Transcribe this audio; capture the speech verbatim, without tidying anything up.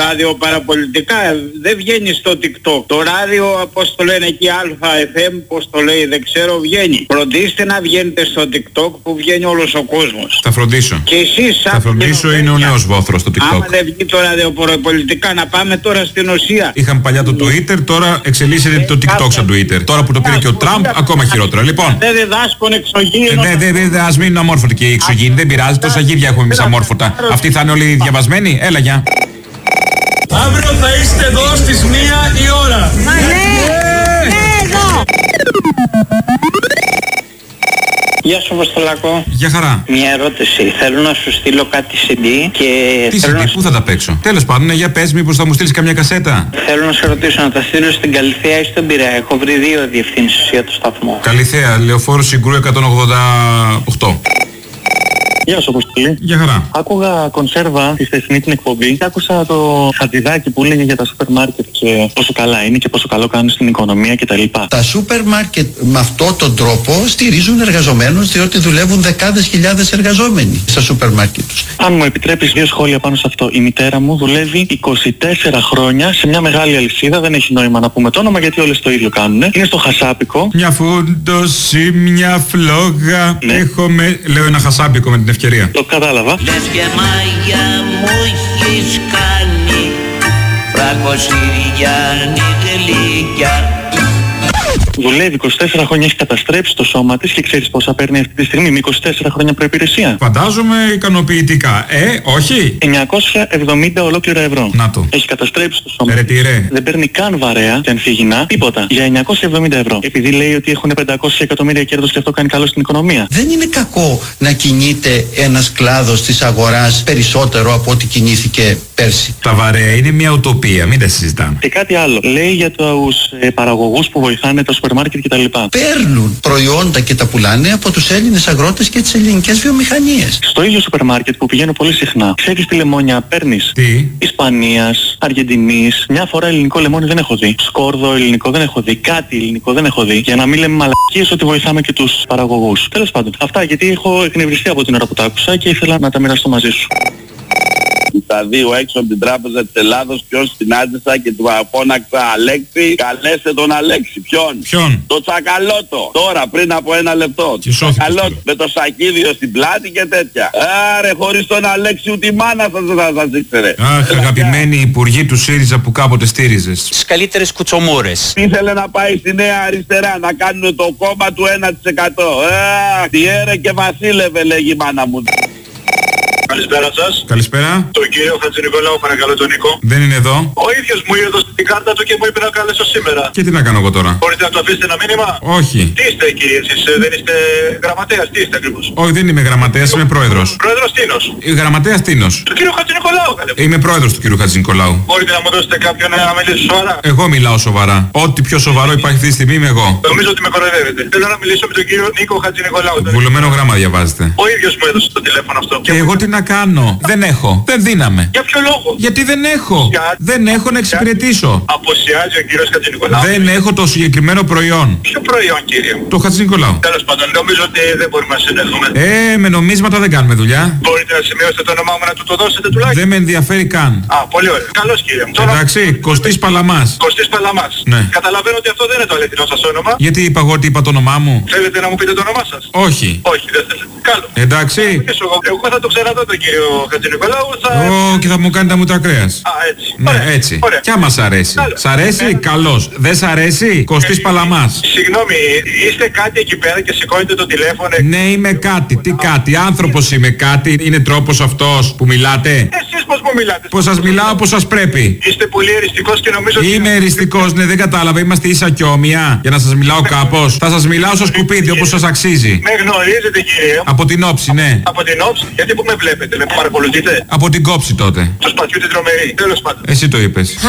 ραδιοπαραπολιτικά δεν βγαίνει στο TikTok. Το ράδιο, πώς το λένε εκεί, Α Εφ Εμ, πώς το λέει, δεν ξέρω, βγαίνει. Φροντίστε να βγαίνετε στο TikTok που βγαίνει όλος ο κόσμος. Θα φροντίσω. Και εσείς, θα φροντίσω, είναι ο νέος βόθρος στο TikTok. Άμα δεν βγει το ραδιοπαραπολιτικά, να πάμε τώρα στην ουσία. Είχαμε παλιά το Twitter, τώρα εξελίσσεται το TikTok σαν Twitter. Τώρα που το πήρε και ο Τραμπ, ακόμα χειρότερο. Λοιπόν. Δεν διδάσκουν εξωγήινο. Ναι, δεν, δεν, ας μείνουν αμόρφωτοι και οι εξωγήινοι. Δεν πειράζει, τόσα γύρια έχουμε εμείς αμόρφωτα. Αυτοί θα είναι όλοι διαβασμένοι. Έλα, γεια. Αύριο θα είστε εδώ στις μία η ώρα. Μα ναι, ναι, εδώ. Γεια σου Αποστολάκο. Γεια χαρά. Μια ερώτηση. Θέλω να σου στείλω κάτι σι ντι και... Τι σι ντι, να... πού θα τα παίξω? Τέλος πάντων, ναι, για πες, μήπως θα μου στείλεις καμιά κασέτα. Θέλω να σε ρωτήσω, να τα στείλω στην Καλυθέα ή στον Πειραιά? Έχω βρει δύο διευθύνσεις για το σταθμό. Καλυθέα, Λεωφόρο Συγκρού εκατόν ογδόντα οκτώ. Γεια σου Αποστολή. Γεια χαρά. Άκουγα κονσέρβα στη χθεσινή την εκπομπή και άκουσα το χατζηδάκι που έλεγε για τα σούπερ μάρκετ και πόσο καλά είναι και πόσο καλό κάνουν στην οικονομία κτλ. Τα σούπερ μάρκετ με αυτόν τον τρόπο στηρίζουν εργαζομένους, διότι δουλεύουν δεκάδες χιλιάδες εργαζόμενοι στα σούπερ μάρκετ τους. Αν μου επιτρέπεις δύο σχόλια πάνω σε αυτό. Η μητέρα μου δουλεύει είκοσι τέσσερα χρόνια σε μια μεγάλη αλυσίδα, δεν έχει νόημα να πούμε το όνομα γιατί όλες το ίδιο κάνουν. Είναι στο Χασάπικο. Μια φούντοση, μια φλόγα. Ναι. Έχουμε, λέω ένα χασάπικο με την ευκαιρία. Το κατάλαβα. Λες και μάγια μου έχεις κάνει, φραγκοσυριάνη γλυκιά. Δουλεύει είκοσι τέσσερα χρόνια, έχει καταστρέψει το σώμα της και ξέρεις πόσα παίρνει αυτή τη στιγμή με είκοσι τέσσερα χρόνια προϋπηρεσία? Φαντάζομαι ικανοποιητικά. Ε, όχι. εννιακόσια εβδομήντα ολόκληρα ευρώ. Να το. Έχει καταστρέψει το σώμα. Ρε τι ρε. Δεν παίρνει καν βαρέα και ανθυγινά, τίποτα. Για εννιακόσια εβδομήντα ευρώ. Επειδή λέει ότι έχουν πεντακόσια εκατομμύρια κέρδος και αυτό κάνει καλό στην οικονομία. Δεν είναι κακό να κινείται ένας κλάδος της αγοράς περισσότερο από ό,τι κινήθηκε πέρσι. Τα βαρέα είναι μια ουτοπία, μην τα συζητάμε. Και κάτι άλλο. Λέει για τους ε, παραγωγούς που βοηθάνε τα σούπερ μάρκετ κτλ. Παίρνουν προϊόντα και τα πουλάνε από τους Έλληνες αγρότες και τις ελληνικές βιομηχανίες. Στο ίδιο σούπερ μάρκετ που πηγαίνω πολύ συχνά, ξέρεις τι λεμόνια παίρνεις? Τι? Ισπανίας, Αργεντινής. Μια φορά ελληνικό λεμόνι δεν έχω δει. Σκόρδο ελληνικό δεν έχω δει. Κάτι ελληνικό δεν έχω δει. Για να μην λέμε μαλακίες ότι βοηθάμε και τους παραγωγούς. Τέλος πάντων. Αυτά γιατί έχω εκνευριστεί από την ώρα που τα άκουσα και ήθελα να τα μοιραστώ μαζί σου. Τα δύο έξω από την Τράπεζα της Ελλάδος, ποιος την άντισα και του φώναξα Αλέξη, καλέστε τον Αλέξη. Ποιον? Ποιον? Το Τσακαλώτο. Τώρα πριν από ένα λεπτό. Και Τσακαλώτο. Με το σακίδιο στην πλάτη και τέτοια. Άρε, χωρίς τον Αλέξη ούτε η μάνα σας δεν θα σας ήξερε. Αχ, αγαπημένοι υπουργοί του ΣΥΡΙΖΑ που κάποτε στήριζες. Τις καλύτερες κουτσομόρες. Ήθελε να πάει στη Νέα Αριστερά να κάνουν το κόμμα του ένα τοις εκατό. Αχ, τι έρε και βασίλευε λέγει η μάνα μου. Καλησπέρα σας. Καλησπέρα. Τον κύριο Χατζηνικολάου, παρακαλώ τον Νίκο. Δεν είναι εδώ. Ο ίδιος μου είδε την κάρτα του και μου είπε να καλέσω σήμερα. Και τι να κάνω εγώ τώρα? Μπορείτε να του αφήσετε ένα μήνυμα? Όχι. Τι είστε κύριε εσείς, ε, δεν είστε γραμματέας, τι είστε ακριβώς? Όχι, δεν είμαι γραμματέας, είμαι πρόεδρος. Πρόεδρος Τίνος. Γραμματέας Τίνος. Του κύριου Χατζηνικολάου καλέ. Είμαι πρόεδρος του κύριου Χατζηνικολάου. Μπορείτε να μου δώσετε κάποιον να μιλήσει σοβαρά? Εγώ μιλάω σοβαρά. Ό,τι πιο σοβαρό υπάρχει αυτή τη στιγμή είμαι εγώ. Νομίζω ότι με κοροϊδεύετε. Θέλω να μιλήσω με τον κύριο Νίκο Χατζηνικολάου. Βουλωμένο γράμμα διαβάζετε. Ο ίδιος μου έδωσε το τηλέφωνο αυτό. Και εγώ τι να κάνω? Δεν έχω. Δεν δίναμε. Για ποιο λόγο? Γιατί δεν έχω. Για... Δεν έχω να εξυπηρετήσω. Αποσιάζει ο κύριος Χατζηνικολάου. Δεν έχω το συγκεκριμένο προϊόν. Ποιο προϊόν κύριε? Το Χατζηνικολάου. Τέλος πάντων, νομίζω ότι δεν μπορούμε να συνεχθούμε. Ε, με νομίσματα δεν κάνουμε δουλειά. Μπορείτε να σημειώσετε το όνομά μου να του το δώσετε τουλάχιστον? Δεν με ενδιαφέρει καν. Α, πολύ ωραία. Καλώς κύριε μου. Τώρα... Εντάξει, Κωστής Παλαμάς. Κωστής Παλαμάς. Ναι. Καταλαβαίνω ότι αυτό δεν είναι το αληθινό σας όνομα. Γιατί είπα εγώ ότι είπα το όνομά μου? Θέλετε να μου πείτε το όνομά σας? Όχι. Όχι, δεν θέλετε. Καλό. Εντάξει. Εγώ, εγώ θα το ξαναδώ τον κύριο Χατζηνικολάου. Θα... Ω, και θα μου κάνετε μούτρα κρέας. Α, έτσι. Ναι, ωραία. έτσι. Ωραία. Κι άμα σ' αρέσει. Καλό. Σ' αρέσει, Ένα... καλώς. Δεν σ' αρέσει, Κωστής ε, Παλαμάς. Συγγνώμη, είστε κάτι εκεί πέρα και σηκώνετε το τηλέφωνο? Ναι, είμαι κάτι. Τι κάτι? Άνθρωπος είμαι κάτι. Είναι τρόπος αυτός που μιλάτε? Εσείς πώς μου μιλάτε? Πως σας μιλάω όπως σας πρέπει. Είστε πολύ εριστικός και νομίζω ότι... Είμαι εριστικός, ναι, δεν κατάλαβα. Είμαστε ίσα και όμοια. Για να σας μιλάω κάπως. Θα σας μιλάω στο σκουπίδι όπως σας αξίζει. Με γνωρίζετε κύριε? Από την όψη, ναι. Από την όψη? Γιατί που με βλέπετε, με παρακολουθείτε? Από την κόψη τότε. Το σπατιού την τρομερή, τέλος πάντων. Εσύ το είπες.